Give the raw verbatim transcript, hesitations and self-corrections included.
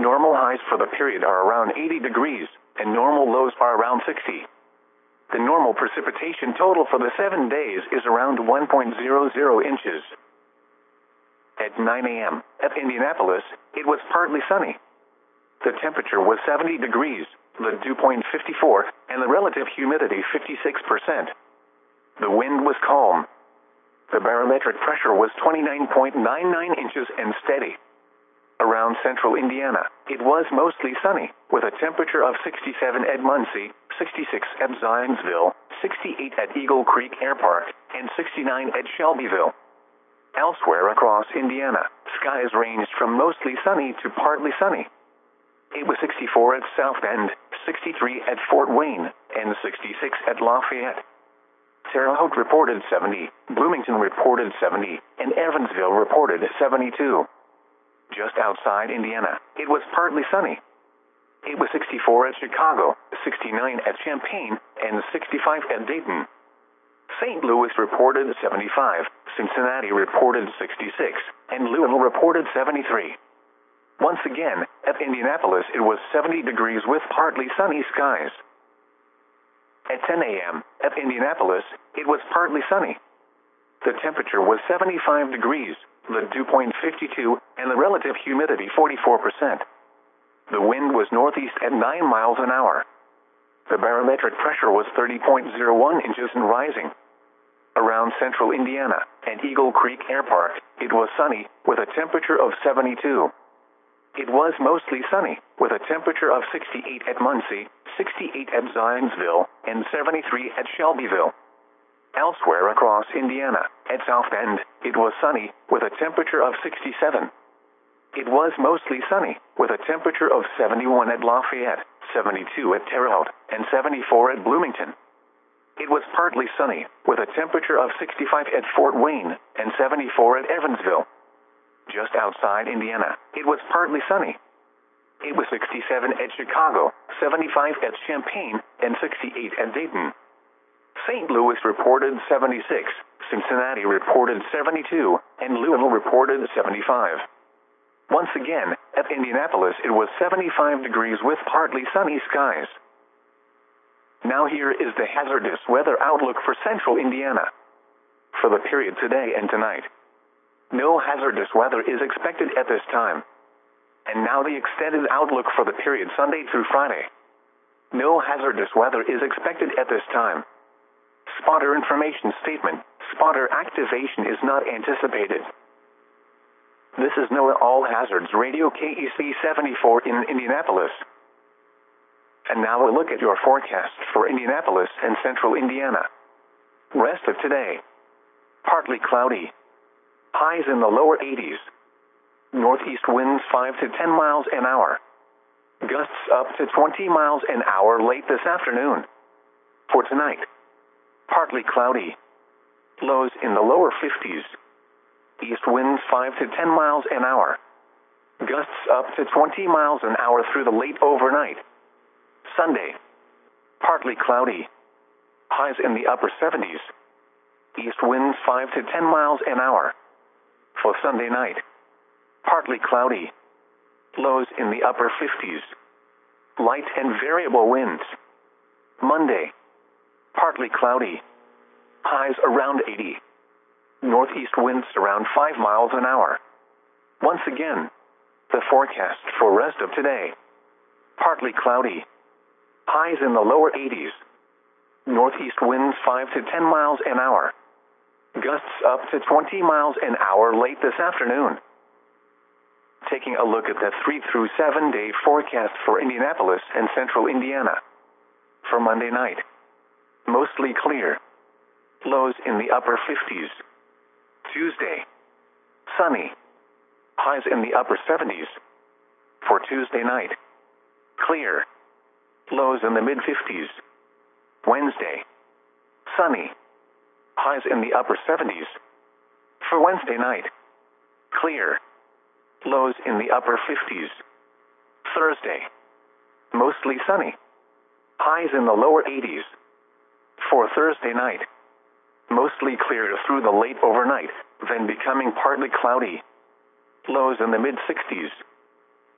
Normal highs for the period are around eighty degrees, and normal lows are around sixty. The normal precipitation total for the seven days is around one point zero zero inches. At nine a m at Indianapolis, it was partly sunny. The temperature was seventy degrees, the dew point fifty-four, and the relative humidity fifty-six percent. The wind was calm. The barometric pressure was twenty-nine point nine nine inches and steady. Around central Indiana, it was mostly sunny, with a temperature of sixty-seven at Muncie, sixty-six at Zionsville, sixty-eight at Eagle Creek Air Park, and sixty-nine at Shelbyville. Elsewhere across Indiana, skies ranged from mostly sunny to partly sunny. It was sixty-four at South Bend, sixty-three at Fort Wayne, and sixty-six at Lafayette. Terre Haute reported seventy, Bloomington reported seventy, and Evansville reported seventy-two. Just outside Indiana, it was partly sunny. It was sixty-four at Chicago, sixty-nine at Champaign, and sixty-five at Dayton. Saint Louis reported seventy-five, Cincinnati reported sixty-six, and Louisville reported seventy-three. Once again, at Indianapolis it was seventy degrees with partly sunny skies. At ten a m, at Indianapolis, it was partly sunny. The temperature was seventy-five degrees, the dew point fifty-two, and the relative humidity forty-four percent. The wind was northeast at nine miles an hour. The barometric pressure was thirty point zero one inches and rising. Around central Indiana and Eagle Creek Air Park, it was sunny, with a temperature of seventy-two. It was mostly sunny, with a temperature of sixty-eight at Muncie, sixty-eight at Zionsville, and seventy-three at Shelbyville. Elsewhere across Indiana, at South Bend, it was sunny, with a temperature of sixty-seven. It was mostly sunny, with a temperature of seventy-one at Lafayette, seventy-two at Terre Haute, and seventy-four at Bloomington. It was partly sunny, with a temperature of sixty-five at Fort Wayne, and seventy-four at Evansville. Just outside Indiana, it was partly sunny. It was sixty-seven at Chicago, seventy-five at Champaign, and sixty-eight at Dayton. Saint Louis reported seventy-six, Cincinnati reported seventy-two, and Louisville reported seventy-five. Once again, at Indianapolis it was seventy-five degrees with partly sunny skies. Now here is the hazardous weather outlook for central Indiana. For the period today and tonight, no hazardous weather is expected at this time. And now the extended outlook for the period Sunday through Friday. No hazardous weather is expected at this time. Spotter information statement. Spotter activation is not anticipated. This is NOAA All Hazards Radio K E C seventy-four in Indianapolis. And now a look at your forecast for Indianapolis and central Indiana. Rest of today. Partly cloudy. Highs in the lower eighties. Northeast winds five to ten miles an hour. Gusts up to twenty miles an hour late this afternoon. For tonight, partly cloudy. Lows in the lower fifties. East winds five to ten miles an hour. Gusts up to twenty miles an hour through the late overnight. Sunday, partly cloudy. Highs in the upper seventies. East winds five to ten miles an hour. For Sunday night, partly cloudy. Lows in the upper fifties. Light and variable winds. Monday, partly cloudy. Highs around eighty. Northeast winds around five miles an hour. Once again, the forecast for rest of today. Partly cloudy. Highs in the lower eighties. Northeast winds five to ten miles an hour. Gusts up to twenty miles an hour late this afternoon. Taking a look at the three through seven day forecast for Indianapolis and central Indiana. For Monday night, mostly clear. Lows in the upper fifties. Tuesday, sunny. Highs in the upper seventies. For Tuesday night, clear. Lows in the mid fifties. Wednesday, sunny. Highs in the upper seventies. For Wednesday night, clear. Lows in the upper fifties. Thursday, mostly sunny. Highs in the lower eighties. For Thursday night, mostly clear through the late overnight, then becoming partly cloudy. Lows in the mid sixties.